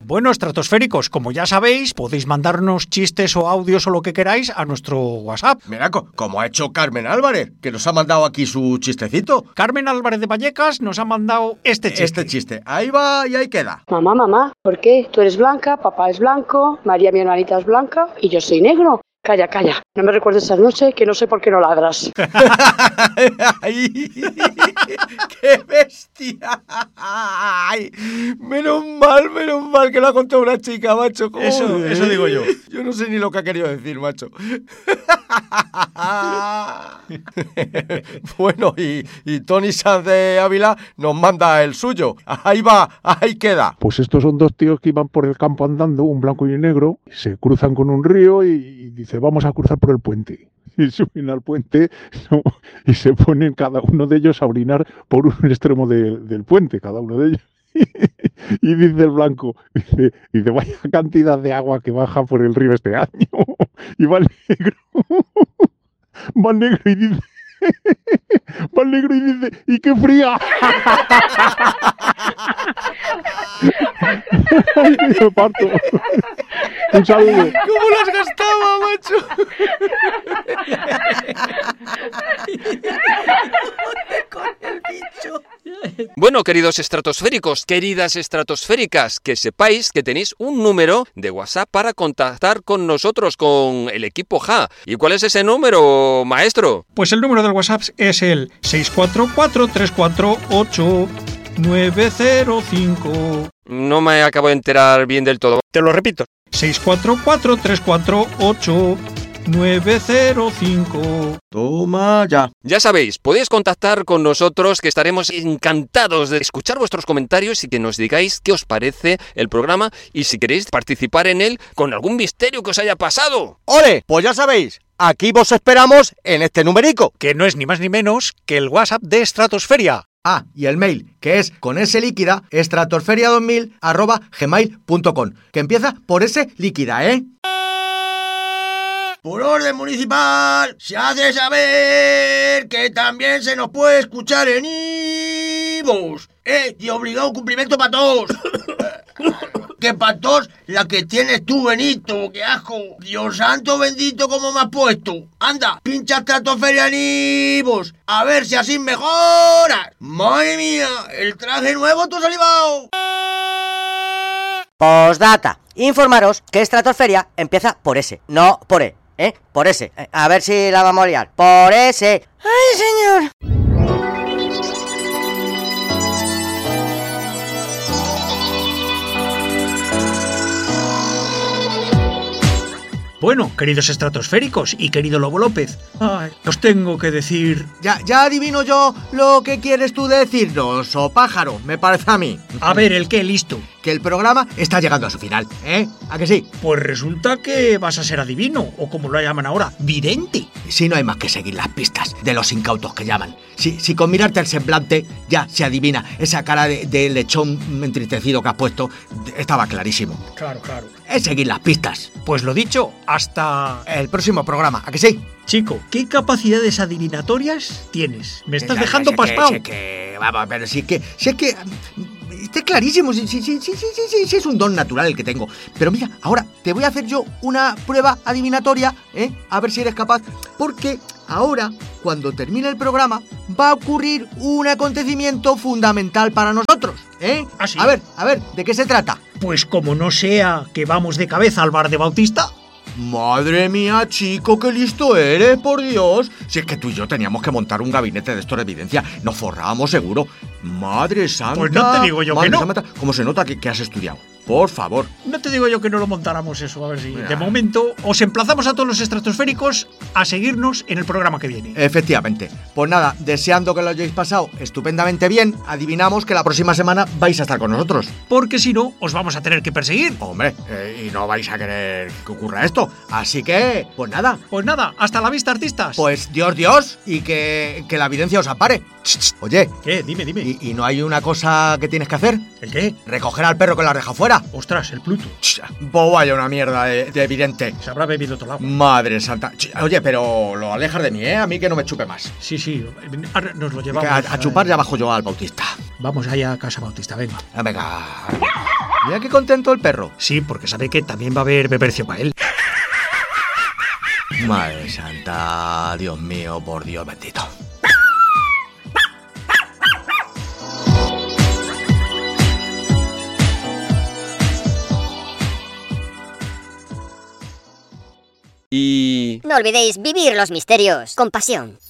Bueno, estratosféricos, como ya sabéis, podéis mandarnos chistes o audios o lo que queráis a nuestro WhatsApp. Mira, como ha hecho Carmen Álvarez, que nos ha mandado aquí su chistecito. Carmen Álvarez de Vallecas nos ha mandado este chiste. Ahí va y ahí queda. Mamá, ¿por qué? Tú eres blanca, papá es blanco, María, mi hermanita, es blanca y yo soy negro. Calla, no me recuerdes esa noche que no sé por qué no ladras. ¡Ay! ¡Qué bestia! ¡Ay! Menos mal que lo ha contado una chica, macho. Eso digo yo. Yo no sé ni lo que ha querido decir, macho. Bueno, y Tony Sanz de Ávila nos manda el suyo. Ahí va, ahí queda. Pues estos son dos tíos que iban por el campo andando, un blanco y un negro, se cruzan con un río y dice, vamos a cruzar por el puente. Y suben al puente, ¿no? Y se ponen cada uno de ellos a orinar por un extremo del puente, cada uno de ellos. Y dice el blanco, dice, vaya cantidad de agua que baja por el río este año. Y va el negro y dice, ¡y qué fría! Ay, me parto. Un saludo. ¿Cómo las gastaba, macho? Con el bicho. Bueno, queridos estratosféricos, queridas estratosféricas, que sepáis que tenéis un número de WhatsApp para contactar con nosotros, con el equipo JA. ¿Y cuál es ese número, maestro? Pues el número del WhatsApp es el 644-348-905. No me acabo de enterar bien del todo. Te lo repito. 644-348-905. Toma ya. Ya sabéis, podéis contactar con nosotros, que estaremos encantados de escuchar vuestros comentarios y que nos digáis qué os parece el programa y si queréis participar en él con algún misterio que os haya pasado. ¡Ole! Pues ya sabéis, aquí vos esperamos en este numerico. Que no es ni más ni menos que el WhatsApp de Estratosferia. Ah, y el mail, que es con S líquida, estratosferia2000@gmail.com, que empieza por S líquida, ¿eh? Por orden municipal, se hace saber que también se nos puede escuchar en iVoox, y obligado cumplimiento para todos. Que para todos la que tienes tú, Benito, qué asco. Dios santo bendito, cómo me has puesto. Anda, pincha Estratosferia en iVoox, a ver si así mejoras. Madre mía, el traje nuevo, tú salivado. Postdata. Informaros que Estratosferia empieza por S, no por E, por S. A ver si la vamos a liar. Por S. ¡Ay, señor! Bueno, queridos estratosféricos y querido Lobo López, os tengo que decir... Ya adivino yo lo que quieres tú decirnos, o pájaro, me parece a mí. A ver, ¿el qué? Listo. Que el programa está llegando a su final, ¿eh? ¿A que sí? Pues resulta que vas a ser adivino, o como lo llaman ahora, vidente. Si no hay más que seguir las pistas de los incautos que llaman. Si con mirarte el semblante ya se adivina esa cara de lechón entristecido que has puesto, estaba clarísimo. Claro. Es seguir las pistas. Pues lo dicho, hasta... el próximo programa, ¿a que sí? Chico, ¿qué capacidades adivinatorias tienes? Me estás dejando paspao. Vamos, pero si es que... Está clarísimo, sí, es un don natural el que tengo. Pero mira, ahora te voy a hacer yo una prueba adivinatoria, a ver si eres capaz, porque ahora, cuando termine el programa, va a ocurrir un acontecimiento fundamental para nosotros, ¿Ah, sí? A ver, ¿de qué se trata? Pues como no sea que vamos de cabeza al bar de Bautista... Madre mía, chico, qué listo eres, por Dios. Si es que tú y yo teníamos que montar un gabinete de esto de evidencia, nos forrábamos seguro. Madre santa. Pues no te digo yo que no. Santa, ¿cómo se nota que has estudiado? Por favor. No te digo yo que no lo montáramos eso, a ver si... De momento, os emplazamos a todos los estratosféricos a seguirnos en el programa que viene. Efectivamente. Pues nada, deseando que lo hayáis pasado estupendamente bien, adivinamos que la próxima semana vais a estar con nosotros. Porque si no, os vamos a tener que perseguir. Hombre, y no vais a querer que ocurra esto. Así que, pues nada. Pues nada, hasta la vista, artistas. Pues Dios, y que la evidencia os ampare. Oye. ¿Qué? Dime. ¿Y no hay una cosa que tienes que hacer? ¿El qué? Recoger al perro que la deja fuera. Ostras, el Pluto. Pues vaya una mierda de evidente. Se habrá bebido todo el agua. Madre santa. Oye, pero lo alejas de mí, A mí que no me chupe más. Sí. Ahora nos lo llevamos. A chupar ya bajo yo al Bautista. Vamos allá a casa Bautista, venga. Venga. Mira qué contento el perro. Sí, porque sabe que también va a haber bebercio para él. Madre santa, Dios mío, por Dios bendito. Y... No olvidéis vivir los misterios con pasión.